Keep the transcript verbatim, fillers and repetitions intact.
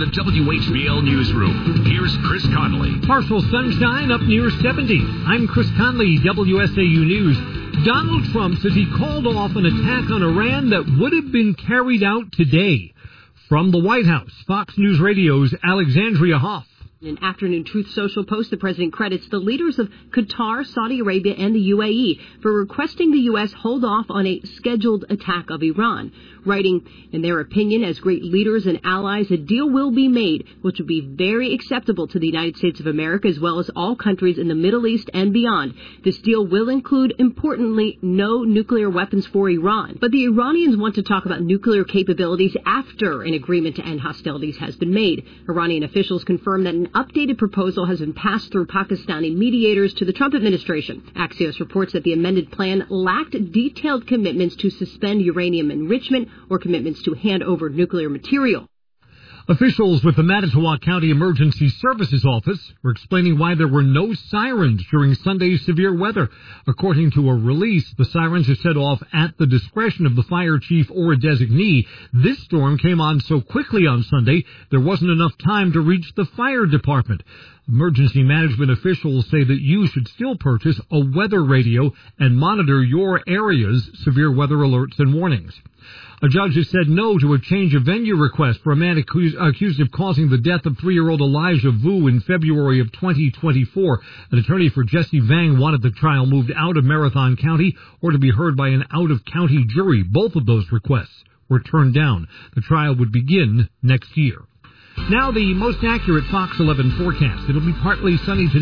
W H B L Newsroom. Here's Chris Conley. Partial sunshine up near seventy. I'm Chris Conley, W S A U News. Donald Trump says he called off an attack on Iran that would have been carried out today. From the White House, Fox News Radio's Alexandria Hoff. In an afternoon Truth Social post, the president credits the leaders of Qatar, Saudi Arabia, and the U A E for requesting the U S hold off on a scheduled attack of Iran, writing, in their opinion, as great leaders and allies, a deal will be made which would be very acceptable to the United States of America as well as all countries in the Middle East and beyond. This deal will include, importantly, no nuclear weapons for Iran. But the Iranians want to talk about nuclear capabilities after an agreement to end hostilities has been made. Iranian officials confirmed that an updated proposal has been passed through Pakistani mediators to the Trump administration. Axios reports that the amended plan lacked detailed commitments to suspend uranium enrichment or commitments to hand over nuclear material. Officials with the Manitowoc County Emergency Services Office are explaining why there were no sirens during Sunday's severe weather. According to a release, the sirens are set off at the discretion of the fire chief or a designee. This storm came on so quickly on Sunday, there wasn't enough time to reach the fire department. Emergency management officials say that you should still purchase a weather radio and monitor your area's severe weather alerts and warnings. A judge has said no to a change of venue request for a man accused, accused of causing the death of three-year-old Elijah Vu in February of twenty twenty-four. An attorney for Jesse Vang wanted the trial moved out of Marathon County or to be heard by an out-of-county jury. Both of those requests were turned down. The trial would begin next year. Now the most accurate Fox eleven forecast. It'll be partly sunny today.